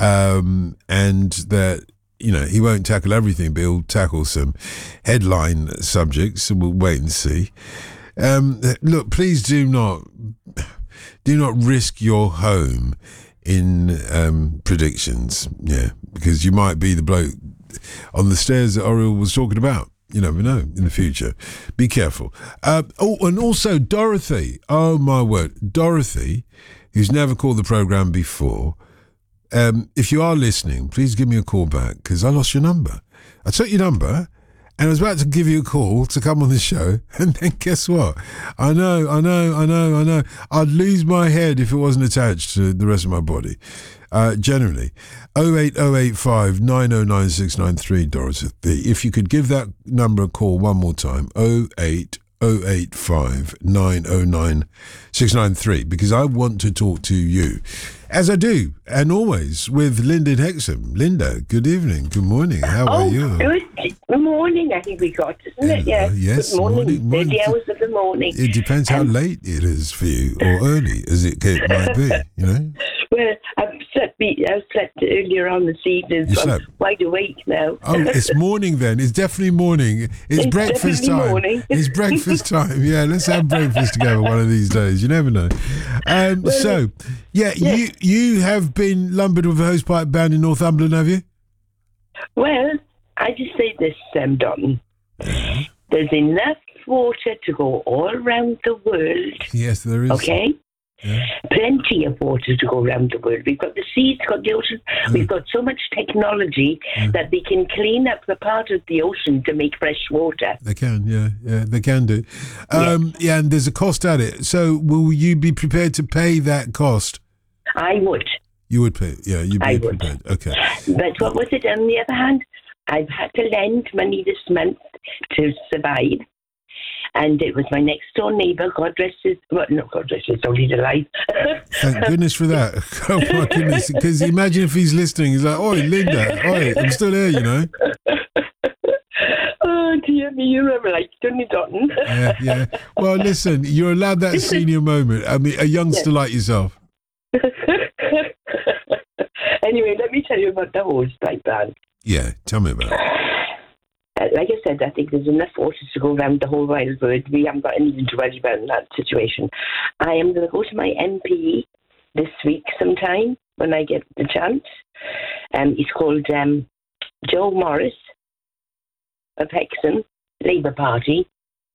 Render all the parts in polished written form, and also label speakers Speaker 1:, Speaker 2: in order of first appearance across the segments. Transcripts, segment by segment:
Speaker 1: and that, he won't tackle everything, but he'll tackle some headline subjects, and we'll wait and see. Look, please do not risk your home in predictions, because you might be the bloke on the stairs that Oriel was talking about. You never know in the future. Be careful. And also Dorothy. Oh, my word. Dorothy, who's never called the programme before. If you are listening, please give me a call back, because I lost your number. I took your number and I was about to give you a call to come on the show, and then guess what? I know. I'd lose my head if it wasn't attached to the rest of my body. Generally. 08085 909 Dorothy. If you could give that number a call one more time, 08085 909 693, because I want to talk to you, as I do, and always, with Linda in Hexham. Linda, good evening, good morning, how are you?
Speaker 2: Good morning, I think we got, isn't it? Yeah.
Speaker 1: Yes,
Speaker 2: good morning. 30 hours of the morning.
Speaker 1: It depends how late it is for you, or early, as it might be,
Speaker 2: Well, I've slept earlier on this evening, so I'm wide awake now.
Speaker 1: Oh, it's morning then. It's definitely morning. It's breakfast time.
Speaker 2: Morning.
Speaker 1: It's breakfast time. Yeah, let's have breakfast together one of these days. You never know. You have been lumbered with a hosepipe band in Northumberland, have you?
Speaker 2: Well, I just say this, Dalton. There's enough water to go all around the world.
Speaker 1: Yes, there is.
Speaker 2: Okay? Yeah. Plenty of water to go around the world. We've got the seas, got the ocean. We've got so much technology that they can clean up the part of the ocean to make fresh water.
Speaker 1: They can, yeah, they can do. And there's a cost at it. So will you be prepared to pay that cost?
Speaker 2: I would.
Speaker 1: You would pay, yeah, you'd be prepared. Okay.
Speaker 2: But what was it on the other hand? I've had to lend money this month to survive. And it was my next door neighbour, God rest his soul, he's alive.
Speaker 1: Thank goodness for that. Oh my goodness, because imagine if he's listening, he's like, oi, Linda, oi, I'm still here,
Speaker 2: Oh dear me, you remember like Tony Dotton.
Speaker 1: Yeah. Well, listen, you're allowed that senior moment. I mean, a youngster like yourself.
Speaker 2: Anyway, let me tell you about the hosepipe ban.
Speaker 1: Yeah, tell me about it.
Speaker 2: Like I said, I think there's enough water to go around the whole wide world. We haven't got anything to worry about in that situation. I am going to go to my MP this week sometime when I get the chance. He's called Joe Morris of Hexham, Labour Party.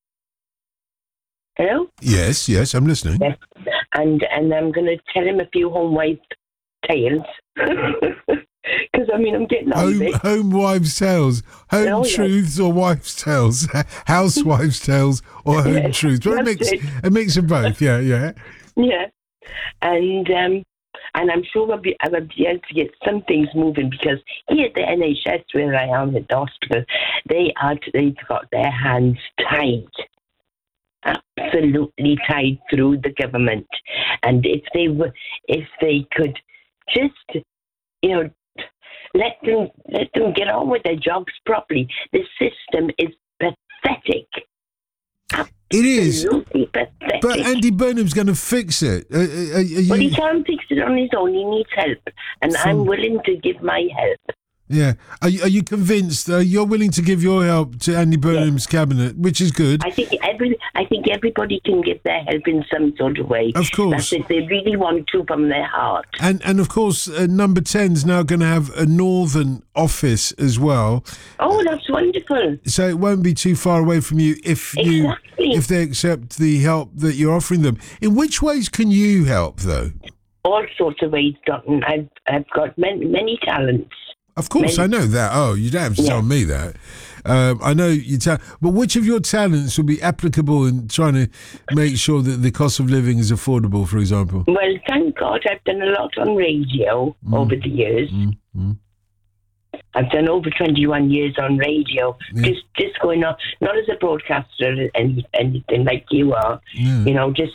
Speaker 2: Hello?
Speaker 1: Yes, I'm listening.
Speaker 2: Yes. And I'm going to tell him a few home wife tales. Because, I'm getting on with it.
Speaker 1: Home wives' tales. Home truths or wives' tales. Housewives' tales or home truths. Well, a mix of both, yeah.
Speaker 2: Yeah. And I'm sure I'll be able to get some things moving, because here at the NHS, where I am at the hospital, they've got their hands tied. Absolutely tied through the government. And if they could just, let them get on with their jobs properly. The system is pathetic.
Speaker 1: It is.
Speaker 2: Absolutely pathetic.
Speaker 1: But Andy Burnham's going to fix it.
Speaker 2: Well, he can't fix it on his own. He needs help. And I'm willing to give my help.
Speaker 1: Yeah. Are you convinced you're willing to give your help to Andy Burnham's cabinet, which is good?
Speaker 2: I think everybody can give their help in some sort of way.
Speaker 1: Of course.
Speaker 2: That's if they really want to from their heart.
Speaker 1: And of course, number 10's now going to have a northern office as well.
Speaker 2: Oh, that's wonderful.
Speaker 1: So it won't be too far away from you if they accept the help that you're offering them. In which ways can you help, though?
Speaker 2: All sorts of ways, Dotton. I've got many talents.
Speaker 1: Of course, I know that. Oh, you don't have to tell me that. I know you but which of your talents will be applicable in trying to make sure that the cost of living is affordable, for example?
Speaker 2: Well, thank God I've done a lot on radio over the years. I've done over 21 years on radio, just going on, not as a broadcaster and anything like you are, just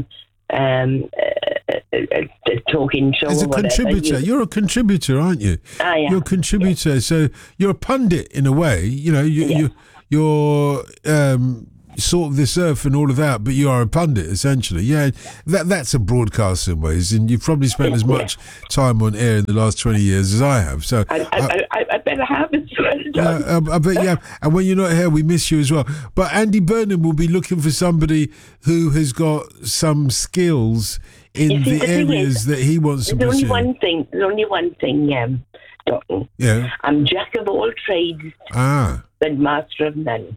Speaker 2: a talking show.
Speaker 1: As a contributor, you're a contributor, aren't you?
Speaker 2: I am.
Speaker 1: You're a contributor, so you're a pundit in a way. You're salt of this earth and all of that, but you are a pundit essentially. Yeah, that's a broadcaster in ways, and you've probably spent as much time on air in the last 20 years as I have. So
Speaker 2: I better have it.
Speaker 1: I bet you have. And when you're not here, we miss you as well. But Andy Burnham will be looking for somebody who has got some skills in the areas that he wants to pursue.
Speaker 2: There's only one thing, Dalton.
Speaker 1: Yeah.
Speaker 2: I'm jack of all trades, but master of none.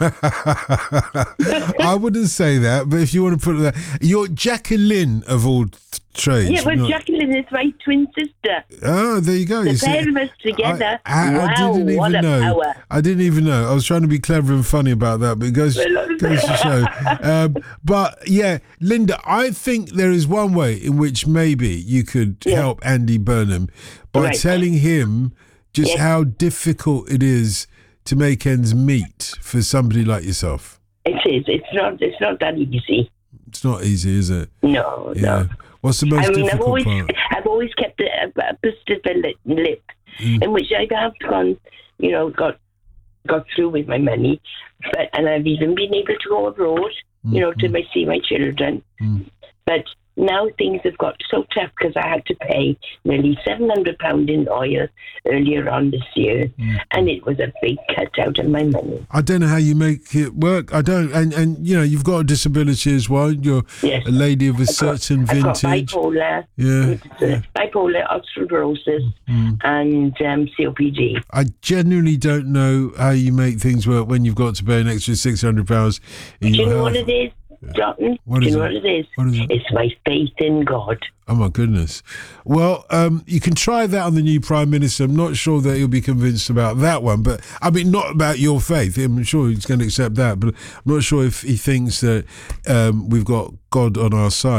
Speaker 1: I wouldn't say that, but if you want to put it that, you're Jacqueline of all trades.
Speaker 2: Yeah, well, Jacqueline is my twin sister.
Speaker 1: Oh, there you go.
Speaker 2: The pair of us together.
Speaker 1: I didn't
Speaker 2: what
Speaker 1: even
Speaker 2: a
Speaker 1: know.
Speaker 2: power.
Speaker 1: I didn't even know. I was trying to be clever and funny about that, but it goes to show. But yeah, Linda, I think there is one way in which maybe you could help Andy Burnham by telling him just how difficult it is to make ends meet for somebody like yourself.
Speaker 2: It is. It's not that easy.
Speaker 1: It's not easy, is it?
Speaker 2: No, no.
Speaker 1: What's the most difficult part?
Speaker 2: I've always kept a stiff lip, in which I have gone, got through with my money, and I've even been able to go abroad, to see my children. But now things have got so tough because I had to pay nearly £700 in oil earlier on this year, and it was a big cut out of my money.
Speaker 1: I don't know how you make it work. I don't, and you've got a disability as well. You're a lady of a certain vintage.
Speaker 2: I've got bipolar, bipolar, osteoporosis, and COPD.
Speaker 1: I genuinely don't know how you make things work when you've got to pay an extra £600.
Speaker 2: Do you know what it is, Dalton?
Speaker 1: What is it?
Speaker 2: It's my faith in God.
Speaker 1: Oh my goodness. Well, you can try that on the new Prime Minister. I'm not sure that he'll be convinced about that one, but I mean, not about your faith. I'm sure he's going to accept that, but I'm not sure if he thinks that we've got God on our side.